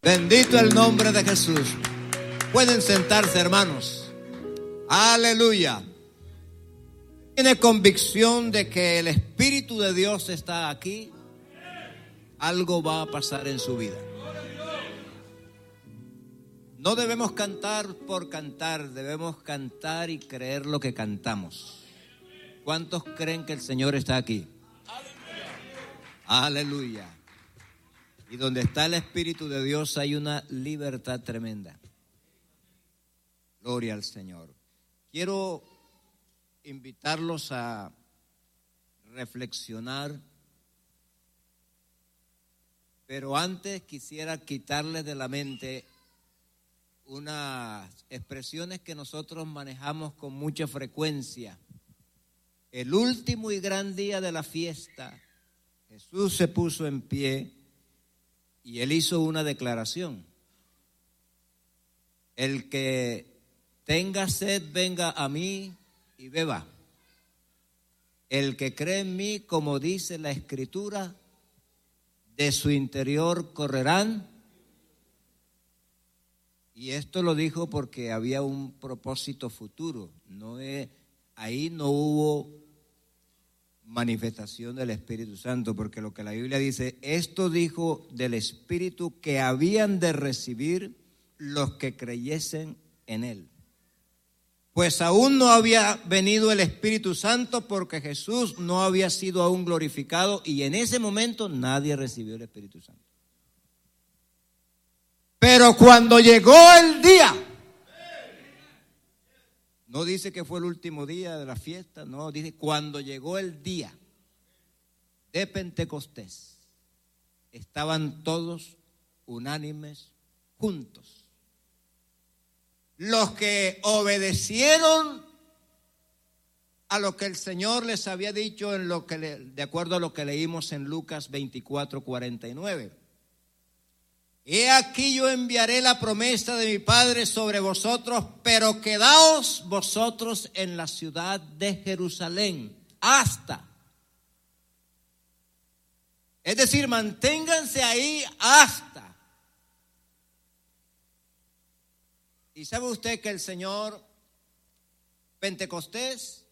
Bendito el nombre de Jesús. Pueden sentarse, hermanos. Aleluya. ¿Tiene convicción de que el Espíritu de Dios está aquí? Algo va a pasar en su vida. No debemos cantar por cantar, debemos cantar y creer lo que cantamos. ¿Cuántos creen que el Señor está aquí? Aleluya. Y donde está el Espíritu de Dios hay una libertad tremenda. Gloria al Señor. Quiero invitarlos a reflexionar, pero antes quisiera quitarles de la mente unas expresiones que nosotros manejamos con mucha frecuencia. El último y gran día de la fiesta, Jesús se puso en pie y él hizo una declaración. El que tenga sed, venga a mí y beba. El que cree en mí, como dice la Escritura, de su interior correrán. Y esto lo dijo porque había un propósito futuro. Ahí no hubo manifestación del Espíritu Santo, porque lo que la Biblia dice, esto dijo del Espíritu que habían de recibir los que creyesen en él. Pues aún no había venido el Espíritu Santo porque Jesús no había sido aún glorificado y en ese momento nadie recibió el Espíritu Santo. Pero cuando llegó el día, no dice que fue el último día de la fiesta, no, dice cuando llegó el día de Pentecostés, estaban todos unánimes juntos. Los que obedecieron a lo que el Señor les había dicho de acuerdo a lo que leímos en Lucas 24:49. He aquí yo enviaré la promesa de mi Padre sobre vosotros, pero quedaos vosotros en la ciudad de Jerusalén hasta. Es decir, manténganse ahí hasta. ¿Y sabe usted que el Señor Pentecostés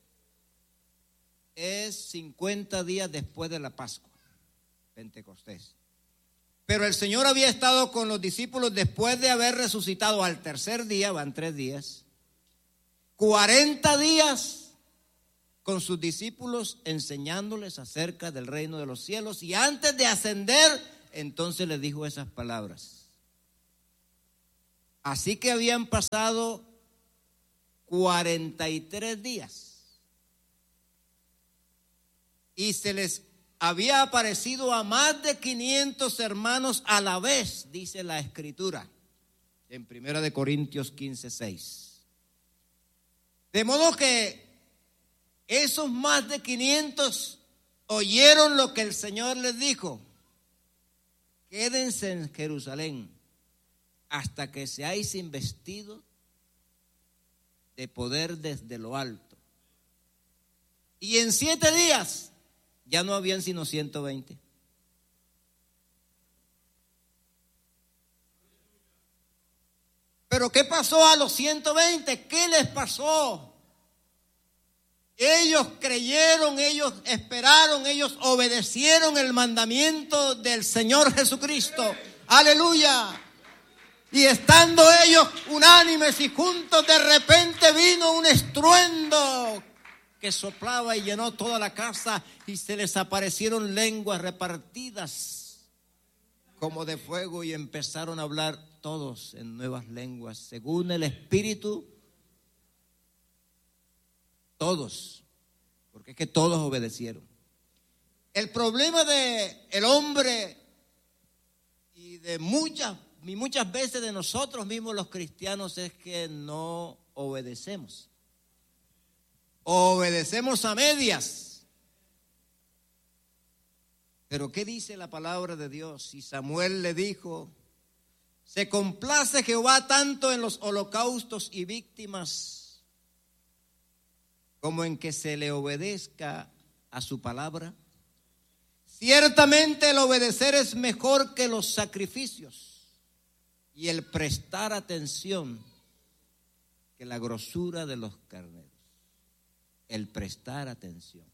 es 50 días después de la Pascua? Pentecostés. Pero el Señor había estado con los discípulos después de haber resucitado al tercer día, van 3 días, 40 días con sus discípulos enseñándoles acerca del reino de los cielos, y antes de ascender, entonces les dijo esas palabras. Así que habían pasado 43 días y se les había aparecido a más de 500 hermanos a la vez, dice la Escritura, en 1 Corintios 15:6. De modo que esos más de 500 oyeron lo que el Señor les dijo: quédense en Jerusalén hasta que seáis investidos de poder desde lo alto. Y en 7 días ya no habían sino 120. Pero ¿qué pasó a los 120? ¿Qué les pasó? Ellos creyeron, ellos esperaron, ellos obedecieron el mandamiento del Señor Jesucristo. Aleluya. Y estando ellos unánimes y juntos, de repente vino un estruendo que soplaba y llenó toda la casa, y se les aparecieron lenguas repartidas como de fuego, y empezaron a hablar todos en nuevas lenguas, según el Espíritu. Todos, porque es que todos obedecieron. El problema de el hombre y de muchas veces de nosotros mismos los cristianos es que no obedecemos. Obedecemos a medias. Pero ¿qué dice la palabra de Dios? Y Samuel le dijo: se complace Jehová tanto en los holocaustos y víctimas como en que se le obedezca a su palabra. Ciertamente el obedecer es mejor que los sacrificios, y el prestar atención que la grosura de los carneros. El prestar atención.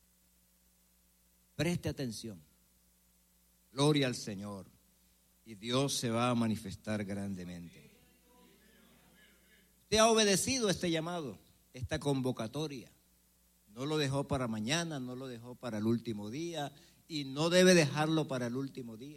Preste atención. Gloria al Señor. Y Dios se va a manifestar grandemente. Usted ha obedecido este llamado, esta convocatoria. No lo dejó para mañana, no lo dejó para el último día y no debe dejarlo para el último día.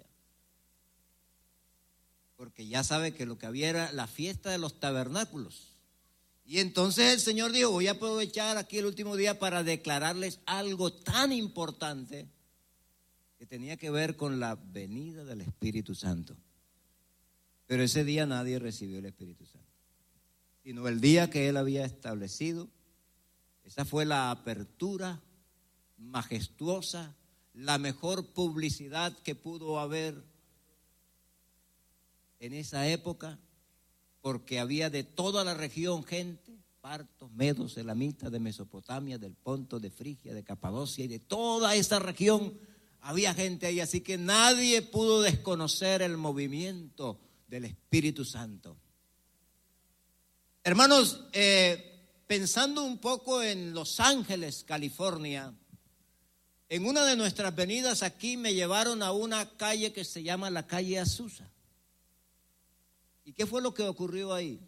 Porque ya sabe que lo que había era la fiesta de los tabernáculos. Y entonces el Señor dijo, voy a aprovechar aquí el último día para declararles algo tan importante que tenía que ver con la venida del Espíritu Santo. Pero ese día nadie recibió el Espíritu Santo, sino el día que Él había establecido. Esa fue la apertura majestuosa, la mejor publicidad que pudo haber en esa época, porque había de toda la región gente, partos, medos, elamitas, de Mesopotamia, del Ponto, de Frigia, de Capadocia y de toda esa región había gente ahí, así que nadie pudo desconocer el movimiento del Espíritu Santo. Hermanos, pensando un poco en Los Ángeles, California, en una de nuestras venidas aquí me llevaron a una calle que se llama la calle Azusa. ¿Y qué fue lo que ocurrió ahí?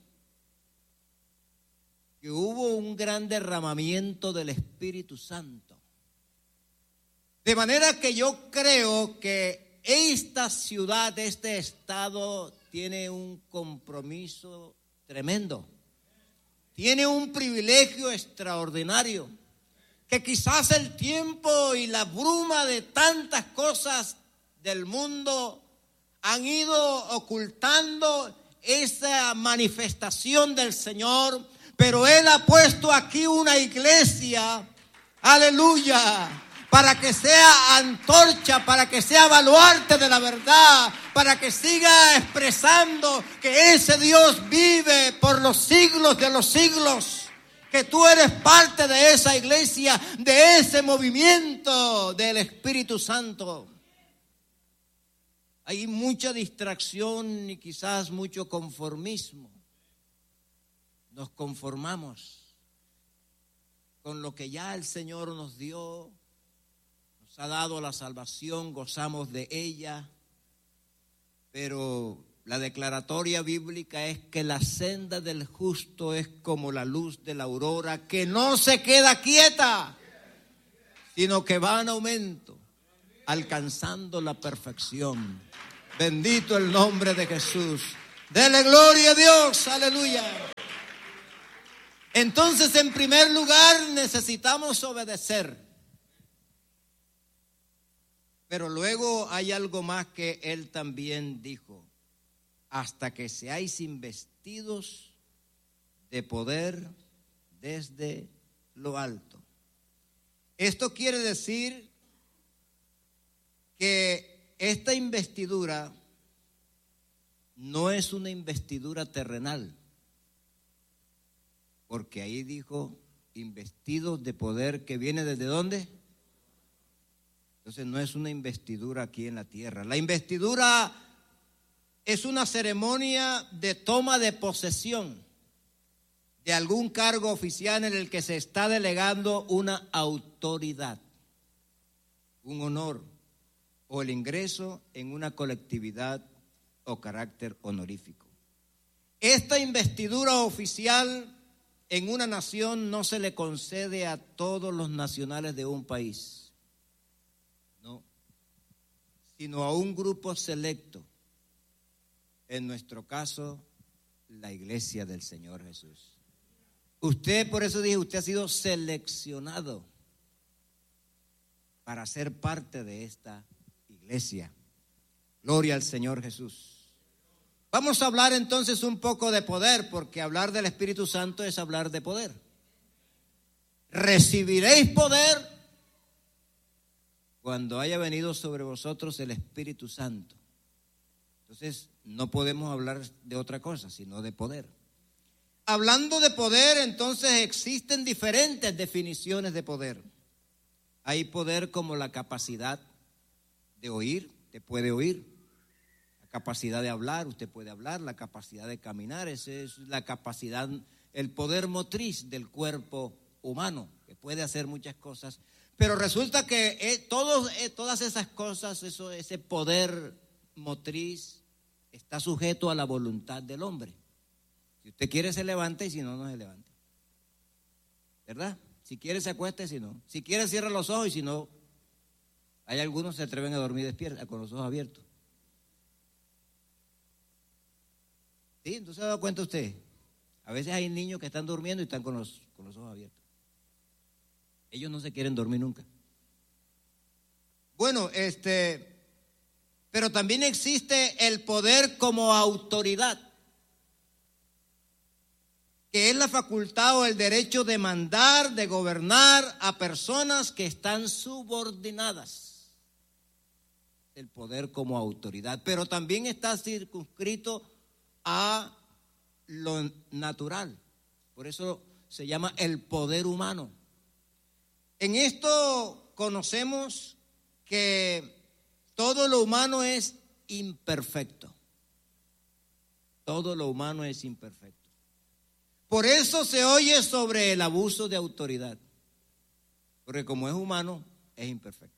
Que hubo un gran derramamiento del Espíritu Santo. De manera que yo creo que esta ciudad, este estado, tiene un compromiso tremendo. Tiene un privilegio extraordinario, que quizás el tiempo y la bruma de tantas cosas del mundo han ido ocultando esa manifestación del Señor, pero Él ha puesto aquí una iglesia, aleluya, para que sea antorcha, para que sea baluarte de la verdad, para que siga expresando que ese Dios vive por los siglos de los siglos, que tú eres parte de esa iglesia, de ese movimiento del Espíritu Santo. Hay mucha distracción y quizás mucho conformismo. Nos conformamos con lo que ya el Señor nos dio. Ha dado la salvación, gozamos de ella, pero la declaratoria bíblica es que la senda del justo es como la luz de la aurora, que no se queda quieta, sino que va en aumento, alcanzando la perfección. Bendito el nombre de Jesús. Dele gloria a Dios, aleluya. Entonces, en primer lugar, necesitamos obedecer. Pero luego hay algo más que Él también dijo: hasta que seáis investidos de poder desde lo alto. Esto quiere decir que esta investidura no es una investidura terrenal, porque ahí dijo investidos de poder, que viene ¿desde dónde? Entonces no es una investidura aquí en la tierra. La investidura es una ceremonia de toma de posesión de algún cargo oficial en el que se está delegando una autoridad, un honor o el ingreso en una colectividad o carácter honorífico. Esta investidura oficial en una nación no se le concede a todos los nacionales de un país, no, sino a un grupo selecto. En nuestro caso, la iglesia del Señor Jesús. Usted, por eso dije, usted ha sido seleccionado para ser parte de esta iglesia. Gloria al Señor Jesús. Vamos a hablar entonces un poco de poder, porque hablar del Espíritu Santo es hablar de poder. Recibiréis poder cuando haya venido sobre vosotros el Espíritu Santo. Entonces, no podemos hablar de otra cosa, sino de poder. Hablando de poder, entonces existen diferentes definiciones de poder. Hay poder como la capacidad de oír, te puede oír. La capacidad de hablar, usted puede hablar, la capacidad de caminar, esa es la capacidad, el poder motriz del cuerpo humano, que puede hacer muchas cosas. Pero resulta que todas esas cosas, ese poder motriz está sujeto a la voluntad del hombre. Si usted quiere se levanta y si no, no se levanta. ¿Verdad? Si quiere se acuesta y si no. Si quiere cierra los ojos y si no, hay algunos que se atreven a dormir despiertos, con los ojos abiertos. ¿Sí? Entonces se ha dado cuenta usted. A veces hay niños que están durmiendo y están con los ojos abiertos. Ellos no se quieren dormir nunca. Bueno, pero también existe el poder como autoridad, que es la facultad o el derecho de mandar, de gobernar a personas que están subordinadas. El poder como autoridad, pero también está circunscrito a lo natural. Por eso se llama el poder humano. En esto conocemos que todo lo humano es imperfecto. Todo lo humano es imperfecto. Por eso se oye sobre el abuso de autoridad. Porque como es humano, es imperfecto.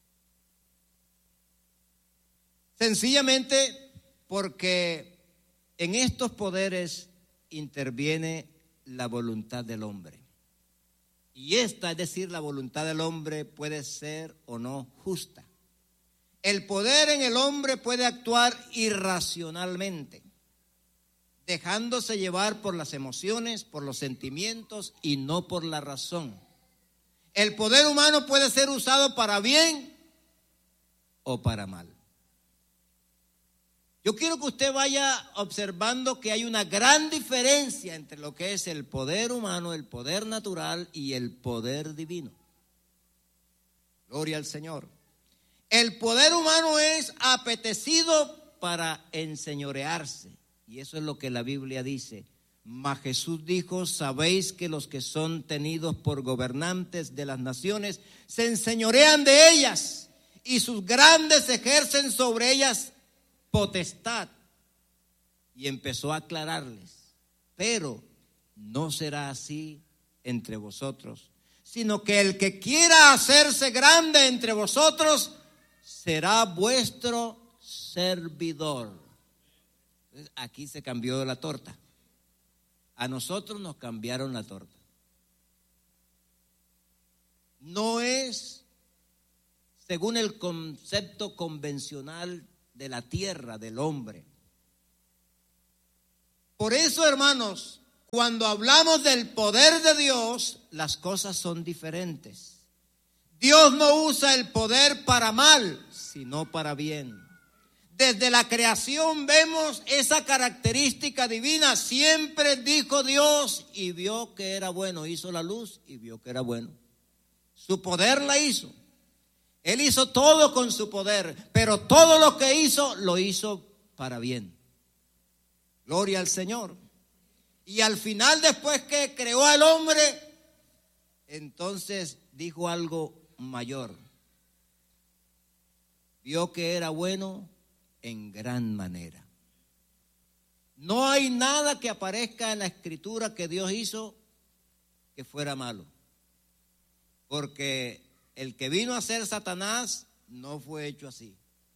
Sencillamente porque en estos poderes interviene la voluntad del hombre. Y esta, es decir, la voluntad del hombre puede ser o no justa. El poder en el hombre puede actuar irracionalmente, dejándose llevar por las emociones, por los sentimientos y no por la razón. El poder humano puede ser usado para bien o para mal. Yo quiero que usted vaya observando que hay una gran diferencia entre lo que es el poder humano, el poder natural y el poder divino. Gloria al Señor. El poder humano es apetecido para enseñorearse. Y eso es lo que la Biblia dice. Mas Jesús dijo, sabéis que los que son tenidos por gobernantes de las naciones se enseñorean de ellas y sus grandes ejercen sobre ellas potestad. Y empezó a aclararles, pero no será así entre vosotros, sino que el que quiera hacerse grande entre vosotros será vuestro servidor. Entonces, aquí se cambió la torta. A nosotros nos cambiaron la torta. No es según el concepto convencional de la tierra, del hombre. Por eso, hermanos, cuando hablamos del poder de Dios, las cosas son diferentes. Dios no usa el poder para mal, sino para bien. Desde la creación vemos esa característica divina. Siempre dijo Dios y vio que era bueno. Hizo la luz y vio que era bueno. Su poder la hizo. Él hizo todo con su poder, pero todo lo que hizo, lo hizo para bien. Gloria al Señor. Y al final, después que creó al hombre, entonces dijo algo mayor. Vio que era bueno en gran manera. No hay nada que aparezca en la Escritura que Dios hizo que fuera malo. Porque el que vino a ser Satanás no fue hecho así.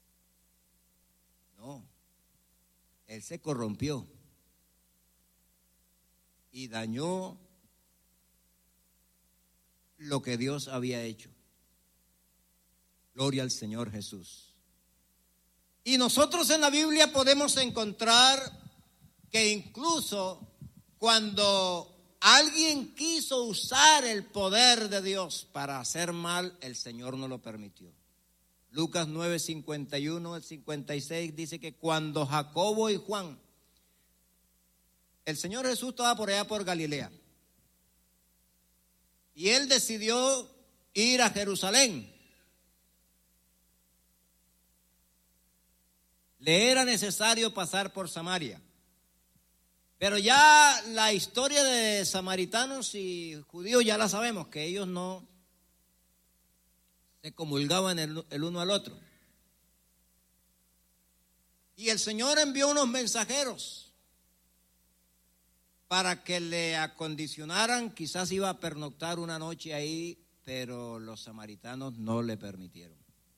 No. Él se corrompió y dañó lo que Dios había hecho. Gloria al Señor Jesús. Y nosotros en la Biblia podemos encontrar que incluso cuando alguien quiso usar el poder de Dios para hacer mal, el Señor no lo permitió. Lucas 9, 51 al 56 dice que cuando Jacobo y Juan, el Señor Jesús estaba por allá por Galilea, y él decidió ir a Jerusalén. Le era necesario pasar por Samaria. Pero ya la historia de samaritanos y judíos ya la sabemos, que ellos no se comulgaban el uno al otro. Y el Señor envió unos mensajeros para que le acondicionaran. Quizás iba a pernoctar una noche ahí, pero los samaritanos no le permitieron.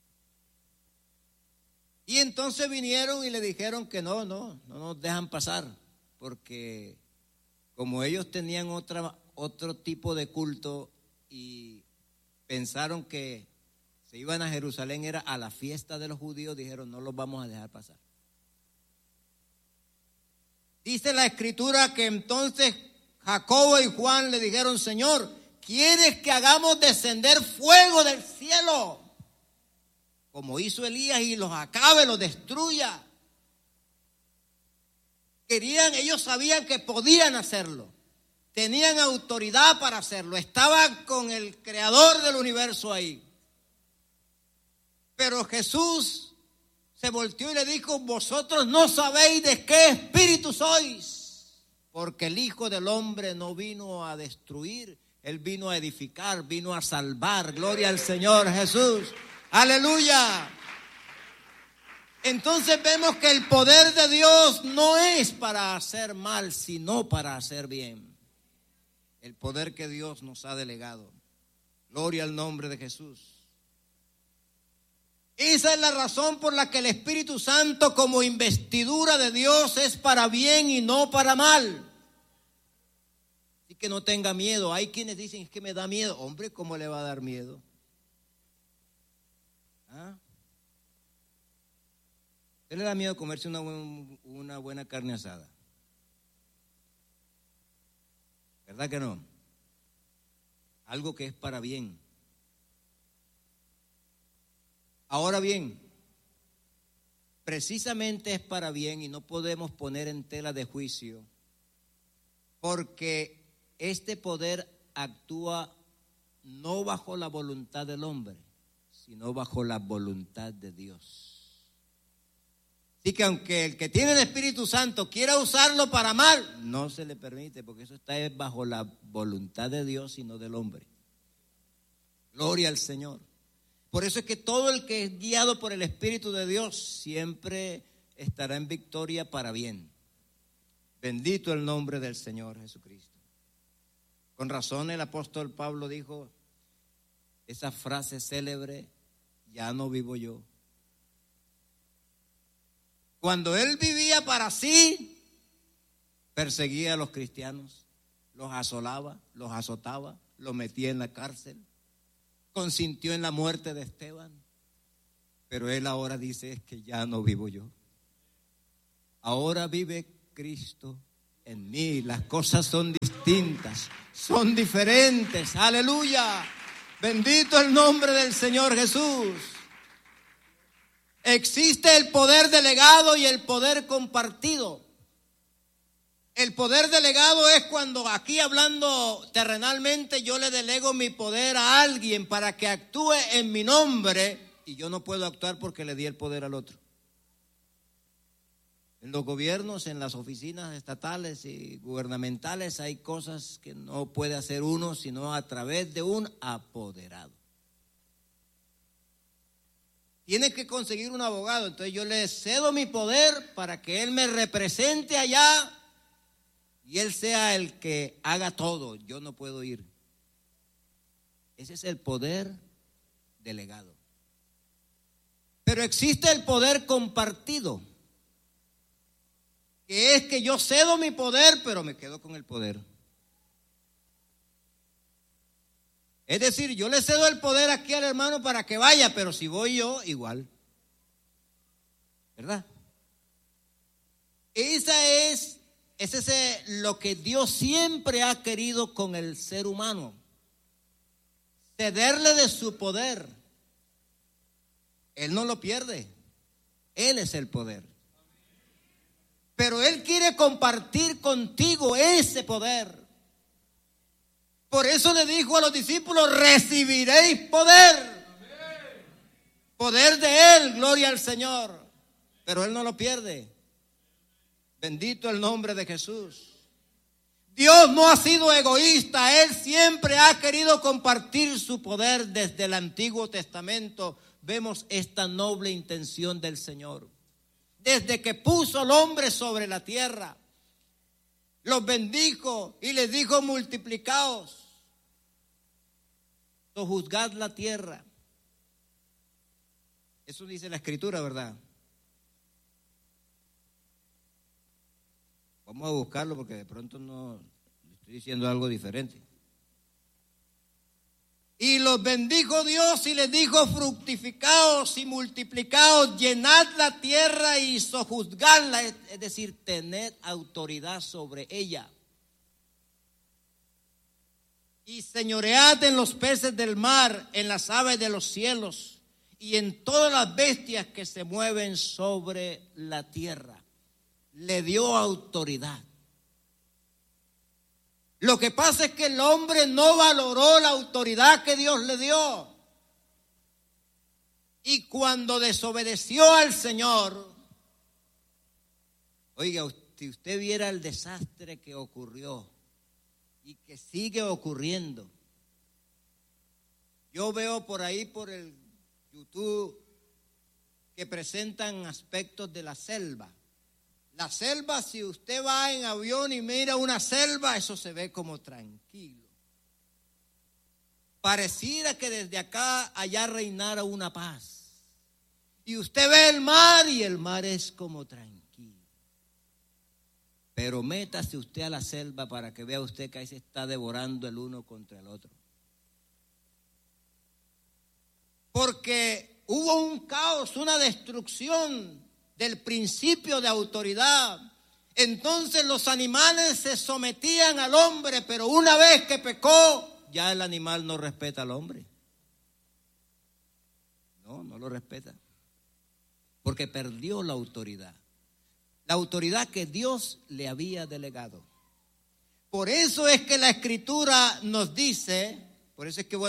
Y entonces vinieron y le dijeron que no nos dejan pasar, porque como ellos tenían otro tipo de culto y pensaron que se iban a Jerusalén, era a la fiesta de los judíos, dijeron no los vamos a dejar pasar. Dice la escritura que entonces Jacobo y Juan le dijeron: Señor, ¿quieres que hagamos descender fuego del cielo, como hizo Elías, y los acabe, los destruya? Ellos sabían que podían hacerlo, tenían autoridad para hacerlo, estaban con el creador del universo ahí. Pero Jesús se volteó y le dijo: vosotros no sabéis de qué espíritu sois, porque el Hijo del Hombre no vino a destruir, Él vino a edificar, vino a salvar. Gloria al Señor Jesús. Aleluya. Entonces vemos que el poder de Dios no es para hacer mal, sino para hacer bien. El poder que Dios nos ha delegado. Gloria al nombre de Jesús. Esa es la razón por la que el Espíritu Santo, como investidura de Dios, es para bien y no para mal. Así que no tenga miedo. Hay quienes dicen: es que me da miedo. Hombre, ¿cómo le va a dar miedo? ¿Ah? ¿Usted le da miedo comerse una buena carne asada? ¿Verdad que no? Algo que es para bien. Ahora bien, precisamente es para bien y no podemos poner en tela de juicio, porque este poder actúa no bajo la voluntad del hombre, sino bajo la voluntad de Dios. Así que aunque el que tiene el Espíritu Santo quiera usarlo para mal, no se le permite, porque eso está bajo la voluntad de Dios y no del hombre. Gloria al Señor. Por eso es que todo el que es guiado por el Espíritu de Dios siempre estará en victoria para bien. Bendito el nombre del Señor Jesucristo. Con razón el apóstol Pablo dijo esa frase célebre: ya no vivo yo. Cuando él vivía para sí, perseguía a los cristianos, los asolaba, los azotaba, los metía en la cárcel, consintió en la muerte de Esteban. Pero él ahora dice: es que ya no vivo yo. Ahora vive Cristo en mí. Las cosas son distintas, son diferentes. Aleluya. Bendito el nombre del Señor Jesús. Existe el poder delegado y el poder compartido. El poder delegado es cuando, aquí hablando terrenalmente, yo le delego mi poder a alguien para que actúe en mi nombre, y yo no puedo actuar porque le di el poder al otro. En los gobiernos, en las oficinas estatales y gubernamentales, hay cosas que no puede hacer uno sino a través de un apoderado. Tiene que conseguir un abogado, entonces yo le cedo mi poder para que él me represente allá y él sea el que haga todo. Yo no puedo ir. Ese es el poder delegado. Pero existe el poder compartido, que es que yo cedo mi poder, pero me quedo con el poder. Es decir, yo le cedo el poder aquí al hermano para que vaya, pero si voy yo, igual. ¿Verdad? Ese es lo que Dios siempre ha querido con el ser humano. Cederle de su poder. Él no lo pierde. Él es el poder. Pero Él quiere compartir contigo ese poder. Por eso le dijo a los discípulos: recibiréis poder. Poder de Él, gloria al Señor. Pero Él no lo pierde. Bendito el nombre de Jesús. Dios no ha sido egoísta. Él siempre ha querido compartir su poder. Desde el Antiguo Testamento vemos esta noble intención del Señor. desde que puso al hombre sobre la tierra. Los bendijo y les dijo: multiplicaos, sojuzgad la tierra. Eso dice la Escritura, ¿verdad? Vamos a buscarlo porque de pronto no estoy diciendo algo diferente. Y los bendijo Dios y les dijo: fructificaos y multiplicaos, llenad la tierra y sojuzgadla, es decir, tened autoridad sobre ella. Y señoread en los peces del mar, en las aves de los cielos y en todas las bestias que se mueven sobre la tierra. Le dio autoridad. Lo que pasa es que el hombre no valoró la autoridad que Dios le dio. Y cuando desobedeció al Señor, oiga, si usted viera el desastre que ocurrió y que sigue ocurriendo. Yo veo por ahí, por el YouTube, que presentan aspectos de la selva. La selva, si usted va en avión y mira una selva, eso se ve como tranquilo. Pareciera que desde acá allá reinara una paz. Y usted ve el mar y el mar es como tranquilo. Pero métase usted a la selva para que vea usted que ahí se está devorando el uno contra el otro. Porque hubo un caos, una destrucción del principio de autoridad. Entonces los animales se sometían al hombre, pero una vez que pecó, ya el animal no respeta al hombre. No lo respeta. Porque perdió la autoridad. La autoridad que Dios le había delegado. Por eso es que la Escritura nos dice, por eso es que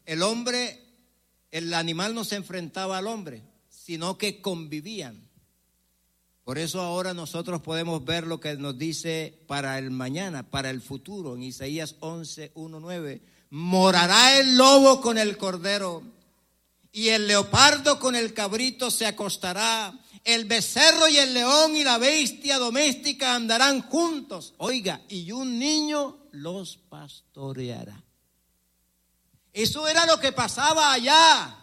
el animal no se enfrentaba al hombre, sino que convivían. Por eso ahora nosotros podemos ver lo que nos dice para el mañana, para el futuro, en Isaías 11:1-9. Morará el lobo con el cordero, y el leopardo con el cabrito se acostará. El becerro y el león y la bestia doméstica andarán juntos. Oiga, y un niño los pastoreará. Eso era lo que pasaba allá.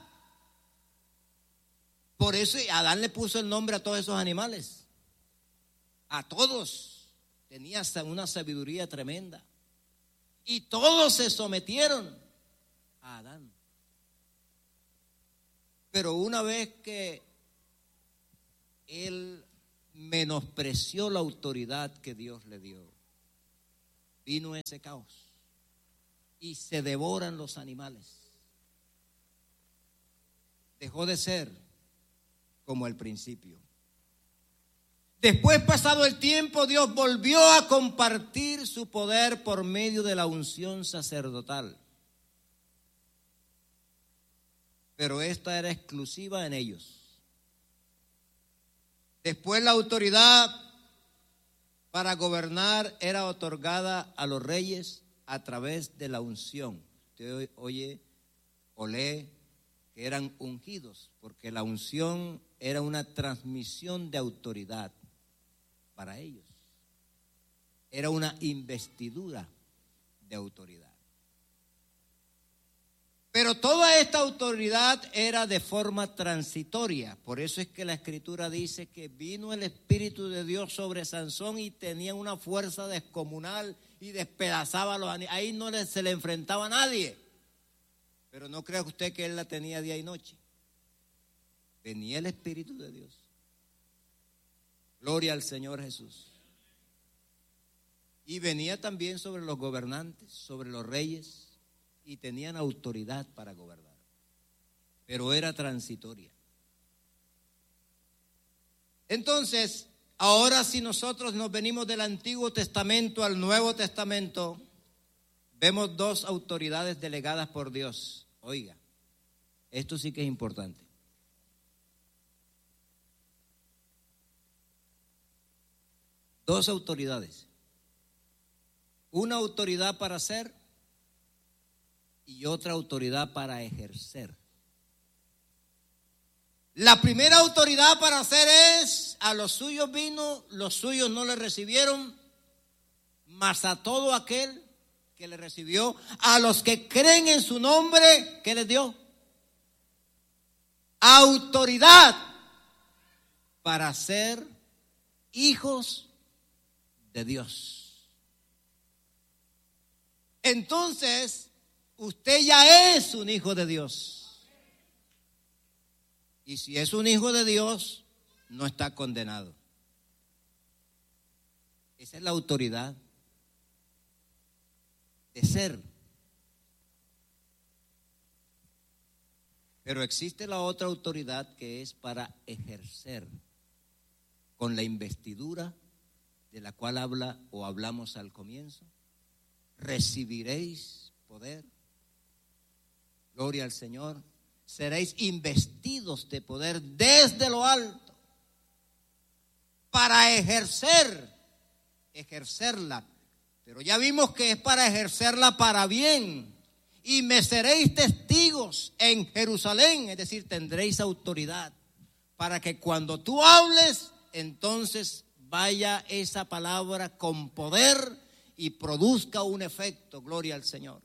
Por eso Adán le puso el nombre a todos esos animales. A todos. Tenía una sabiduría tremenda. Y todos se sometieron a Adán. Pero una vez que él menospreció la autoridad que Dios le dio, vino ese caos y se devoran los animales. Dejó de ser como al principio. Después, pasado el tiempo, Dios volvió a compartir su poder por medio de la unción sacerdotal. Pero esta era exclusiva en ellos. Después la autoridad para gobernar era otorgada a los reyes a través de la unción. Usted oye o lee que eran ungidos, porque la unción era una transmisión de autoridad para ellos. Era una investidura de autoridad. Pero toda esta autoridad era de forma transitoria. Por eso es que la Escritura dice que vino el Espíritu de Dios sobre Sansón y tenía una fuerza descomunal y despedazaba a los animales. Ahí no se le enfrentaba a nadie. Pero no crea usted que él la tenía día y noche. Venía el Espíritu de Dios. Gloria al Señor Jesús. Y venía también sobre los gobernantes, sobre los reyes. Y tenían autoridad para gobernar, pero era transitoria. Entonces, ahora si nosotros nos venimos del Antiguo Testamento al Nuevo Testamento, vemos dos autoridades delegadas por Dios. Oiga, esto sí que es importante. Dos autoridades. Una autoridad para hacer y otra autoridad para ejercer. La primera autoridad para hacer es, a los suyos vino, los suyos no le recibieron, mas a todo aquel que le recibió, a los que creen en su nombre, ¿qué les dio? Autoridad para ser hijos de Dios. Entonces, usted ya es un hijo de Dios. Y si es un hijo de Dios, no está condenado. Esa es la autoridad de ser. Pero existe la otra autoridad que es para ejercer con la investidura de la cual habla o hablamos al comienzo. Recibiréis poder. Gloria al Señor. Seréis investidos de poder desde lo alto para ejercerla. Pero ya vimos que es para ejercerla para bien. Y me seréis testigos en Jerusalén, es decir, tendréis autoridad para que cuando tú hables, entonces vaya esa palabra con poder y produzca un efecto. Gloria al Señor.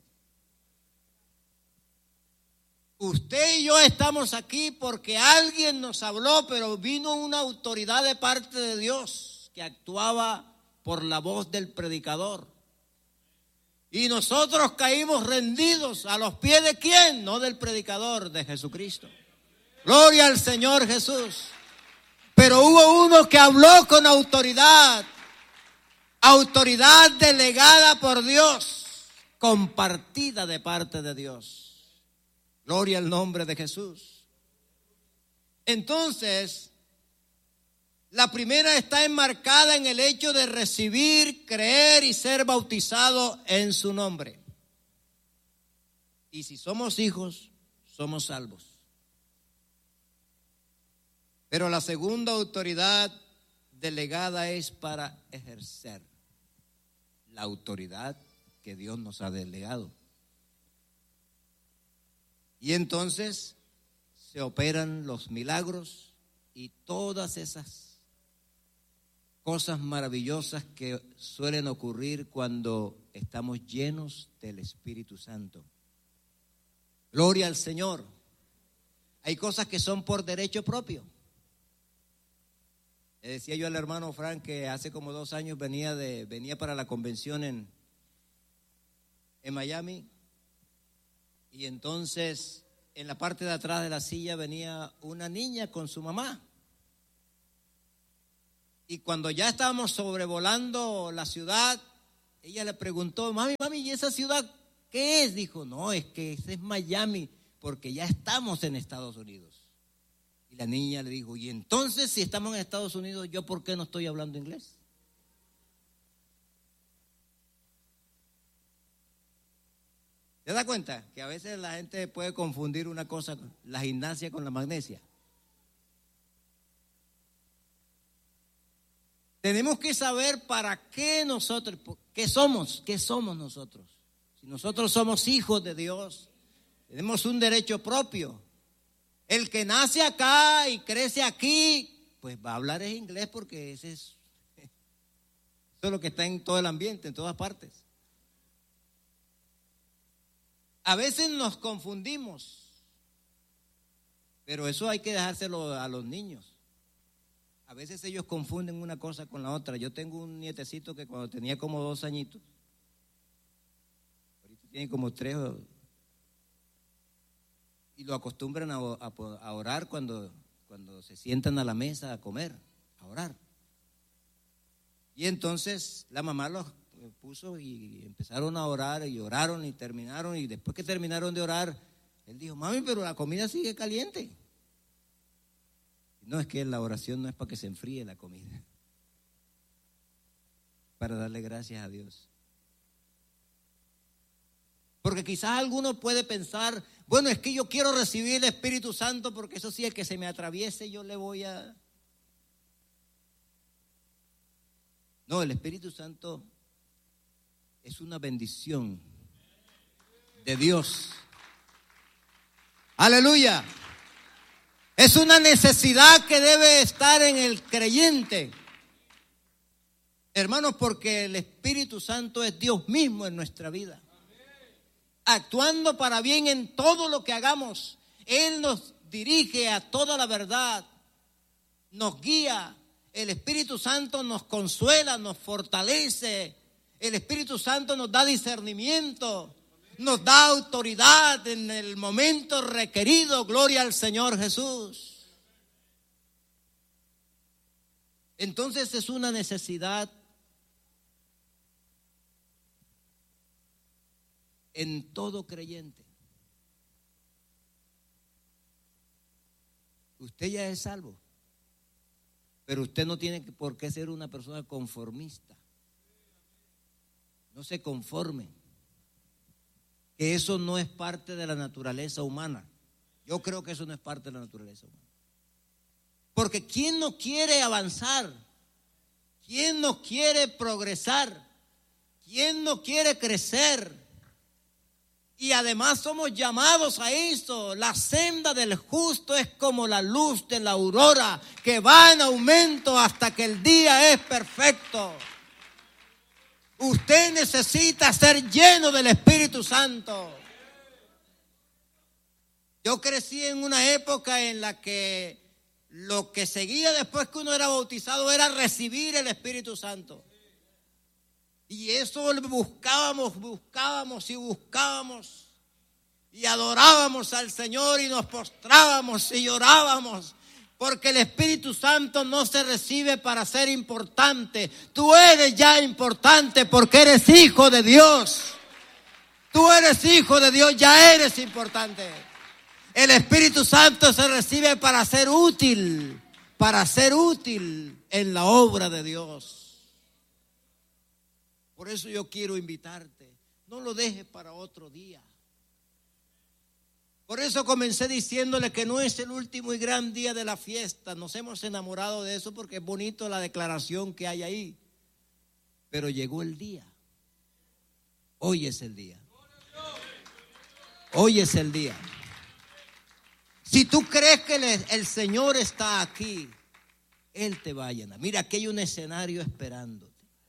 Usted y yo estamos aquí porque alguien nos habló, pero vino una autoridad de parte de Dios que actuaba por la voz del predicador. Y nosotros caímos rendidos a los pies de ¿quién? No del predicador, de Jesucristo. Gloria al Señor Jesús. Pero hubo uno que habló con autoridad. Autoridad delegada por Dios, compartida de parte de Dios. Gloria al nombre de Jesús. Entonces, la primera está enmarcada en el hecho de recibir, creer y ser bautizado en su nombre. Y si somos hijos, somos salvos. Pero la segunda autoridad delegada es para ejercer la autoridad que Dios nos ha delegado. Y entonces se operan los milagros y todas esas cosas maravillosas que suelen ocurrir cuando estamos llenos del Espíritu Santo. Gloria al Señor. Hay cosas que son por derecho propio. Le decía yo al hermano Frank que hace como 2 años venía para la convención en Miami. Y entonces en la parte de atrás de la silla venía una niña con su mamá. Y cuando ya estábamos sobrevolando la ciudad, ella le preguntó: mami, ¿y esa ciudad qué es? Dijo: no, es que ese es Miami, porque ya estamos en Estados Unidos. Y la niña le dijo: y entonces, si estamos en Estados Unidos, ¿yo por qué no estoy hablando inglés? ¿Te das cuenta? Que a veces la gente puede confundir una cosa, la gimnasia con la magnesia. Tenemos que saber para qué nosotros, qué somos nosotros. Si nosotros somos hijos de Dios, tenemos un derecho propio. El que nace acá y crece aquí, pues va a hablar en inglés porque eso es lo que está en todo el ambiente, en todas partes. A veces nos confundimos, pero eso hay que dejárselo a los niños. A veces ellos confunden una cosa con la otra. Yo tengo un nietecito que cuando tenía como 2 añitos, ahorita tiene como 3, y lo acostumbran a orar cuando se sientan a la mesa a comer, a orar. Y entonces la mamá los puso y empezaron a orar y oraron y terminaron, y después que terminaron de orar, él dijo: mami, pero la comida sigue caliente. No, es que la oración no es para que se enfríe la comida, para darle gracias a Dios. Porque quizás alguno puede pensar: bueno, es que yo quiero recibir el Espíritu Santo porque eso sí, el que se me atraviese yo le voy a... No, el Espíritu Santo es una bendición de Dios. Aleluya. Es una necesidad que debe estar en el creyente. Hermanos, porque el Espíritu Santo es Dios mismo en nuestra vida, actuando para bien en todo lo que hagamos. Él nos dirige a toda la verdad, nos guía. El Espíritu Santo nos consuela, nos fortalece. El Espíritu Santo nos da discernimiento, nos da autoridad en el momento requerido. Gloria al Señor Jesús. Entonces es una necesidad en todo creyente. Usted ya es salvo, pero usted no tiene por qué ser una persona conformista. No se conforme, que eso no es parte de la naturaleza humana. Yo creo que eso no es parte de la naturaleza humana. Porque ¿quién no quiere avanzar? ¿Quién no quiere progresar? ¿Quién no quiere crecer? Y además somos llamados a eso. La senda del justo es como la luz de la aurora, que va en aumento hasta que el día es perfecto. Usted necesita ser lleno del Espíritu Santo. Yo crecí en una época en la que lo que seguía después que uno era bautizado era recibir el Espíritu Santo. Y eso buscábamos y adorábamos al Señor y nos postrábamos y llorábamos. Porque el Espíritu Santo no se recibe para ser importante. Tú eres ya importante porque eres hijo de Dios. Tú eres hijo de Dios, ya eres importante. El Espíritu Santo se recibe para ser útil en la obra de Dios. Por eso yo quiero invitarte, no lo dejes para otro día. Por eso comencé diciéndole que no es el último y gran día de la fiesta. Nos hemos enamorado de eso porque es bonito la declaración que hay ahí. Pero llegó el día. Hoy es el día. Hoy es el día. Si tú crees que el Señor está aquí, Él te va a llenar. Mira, aquí hay un escenario esperándote.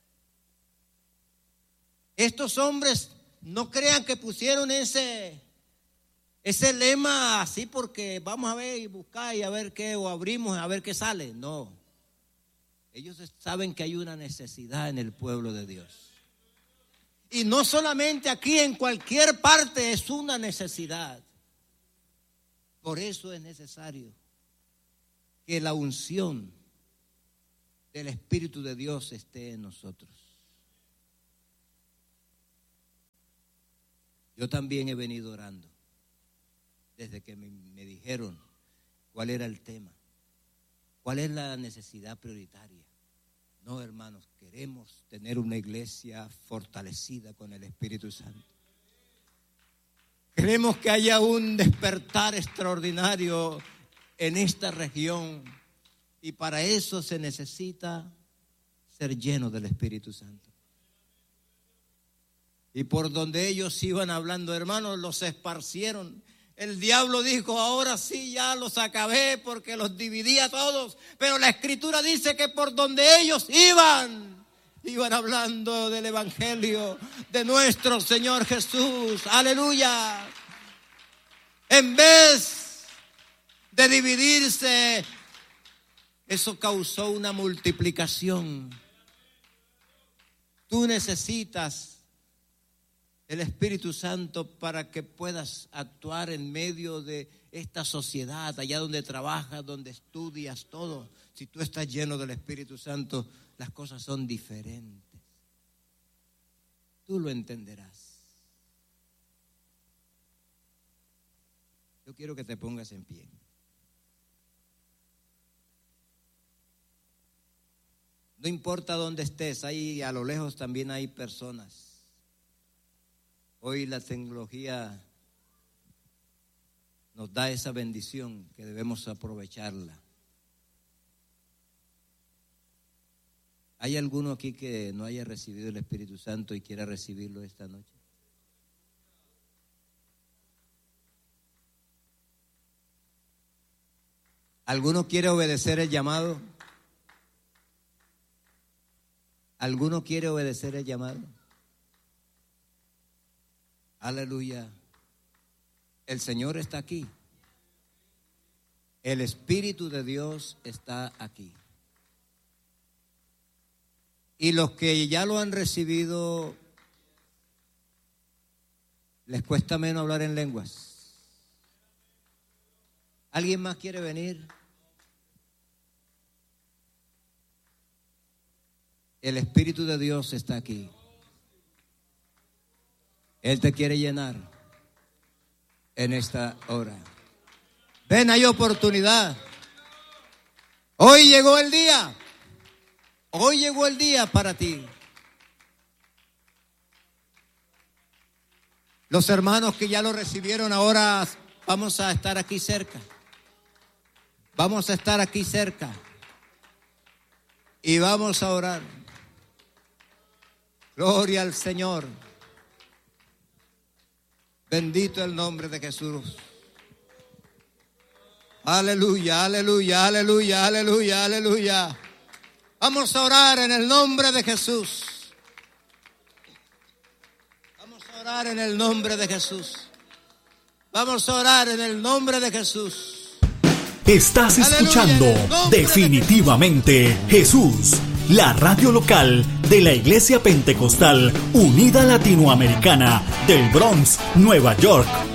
Estos hombres no crean que pusieron ese lema así porque vamos a ver y buscar y a ver qué, o abrimos a ver qué sale. No. Ellos saben que hay una necesidad en el pueblo de Dios. Y no solamente aquí, en cualquier parte es una necesidad. Por eso es necesario que la unción del Espíritu de Dios esté en nosotros. Yo también he venido orando desde que me dijeron cuál era el tema, cuál es la necesidad prioritaria. No, hermanos, queremos tener una iglesia fortalecida con el Espíritu Santo. Queremos que haya un despertar extraordinario en esta región y para eso se necesita ser lleno del Espíritu Santo. Y por donde ellos iban hablando, hermanos, los esparcieron. El diablo dijo, ahora sí ya los acabé porque los dividí a todos. Pero la Escritura dice que por donde ellos iban hablando del Evangelio de nuestro Señor Jesús. Aleluya. En vez de dividirse, eso causó una multiplicación. Tú necesitas el Espíritu Santo para que puedas actuar en medio de esta sociedad, allá donde trabajas, donde estudias, todo. Si tú estás lleno del Espíritu Santo, las cosas son diferentes. Tú lo entenderás. Yo quiero que te pongas en pie. No importa dónde estés, ahí a lo lejos también hay personas. Hoy la tecnología nos da esa bendición que debemos aprovecharla. ¿Hay alguno aquí que no haya recibido el Espíritu Santo y quiera recibirlo esta noche? ¿Alguno quiere obedecer el llamado? ¿Alguno quiere obedecer el llamado? Aleluya. El Señor está aquí. El Espíritu de Dios está aquí. Y los que ya lo han recibido, les cuesta menos hablar en lenguas. ¿Alguien más quiere venir? El Espíritu de Dios está aquí. Él te quiere llenar en esta hora. Ven, hay oportunidad. Hoy llegó el día. Hoy llegó el día para ti. Los hermanos que ya lo recibieron, ahora vamos a estar aquí cerca. Vamos a estar aquí cerca. Y vamos a orar. Gloria al Señor. Bendito el nombre de Jesús. Aleluya, aleluya, aleluya, aleluya, aleluya. Vamos a orar en el nombre de Jesús. Vamos a orar en el nombre de Jesús. Vamos a orar en el nombre de Jesús. Estás escuchando Definitivamente Jesús, la radio local de la Iglesia Pentecostal Unida Latinoamericana del Bronx, Nueva York.